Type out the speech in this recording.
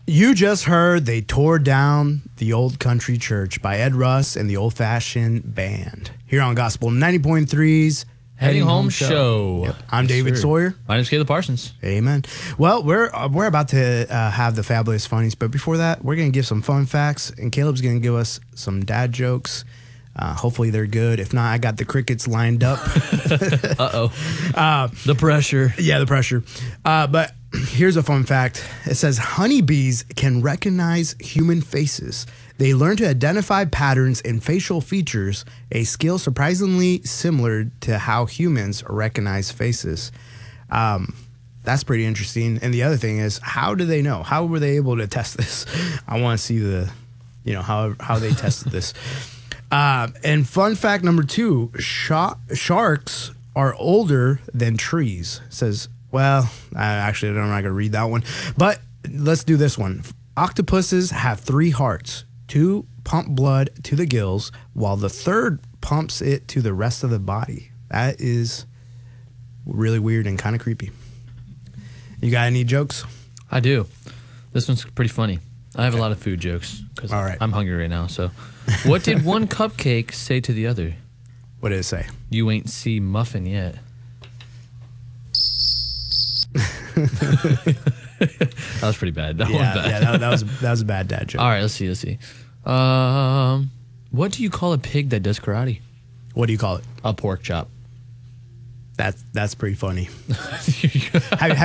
You just heard They Tore Down the Old Country Church by Ed Russ and the Old Fashioned Band. Here on Gospel 90.3's Heading Home Show. Yep. I'm David Sawyer. My name's Caleb Parsons. Amen. Well, we're about to have the Fabulous Funnies, but before that, we're going to give some fun facts, and Caleb's going to give us some dad jokes. Hopefully they're good. If not, I got the crickets lined up. The pressure. Yeah, the pressure. But here's a fun fact. It says honeybees can recognize human faces. They learn to identify patterns in facial features, a skill surprisingly similar to how humans recognize faces. That's pretty interesting. And the other thing is, how do they know? How were they able to test this? I want to see how they tested this. And fun fact number 2, sharks are older than trees. It says, well, I'm not going to read that one, but let's do this one. Octopuses have 3 hearts. 2 pump blood to the gills, while the third pumps it to the rest of the body. That is really weird and kind of creepy. You got any jokes? I do. This one's pretty funny. I have a lot of food jokes because I'm hungry right now. So, what did one cupcake say to the other? What did it say? You ain't see muffin yet. That was pretty bad. That was a bad dad joke. All right, let's see. What do you call a pig that does karate? What do you call it? A pork chop. That's pretty funny. Have